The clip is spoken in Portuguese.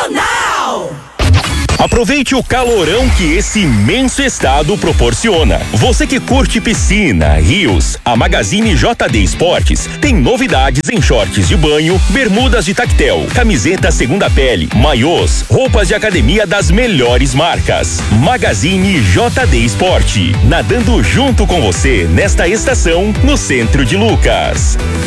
Nacional. Aproveite o calorão que esse imenso estado proporciona. Você que curte piscina, rios, a Magazine JD Esportes tem novidades em shorts de banho, bermudas de tactel, camiseta segunda pele, maiôs, roupas de academia das melhores marcas. Magazine JD Esporte, nadando junto com você nesta estação no centro de Lucas.